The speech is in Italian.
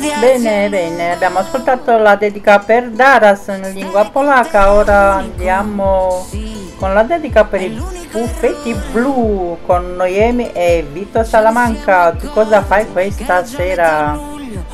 Bene, bene, abbiamo ascoltato la dedica per Daras in lingua polacca, ora andiamo con la dedica per i Buffetti Blu con Noemi e Vito Salamanca. Tu cosa fai questa sera?